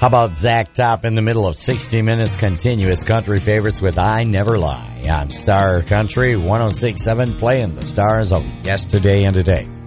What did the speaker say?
How about Zach Top in the middle of 60 Minutes continuous country favorites with I Never Lie on Star Country 106.7, playing the stars of yesterday and today.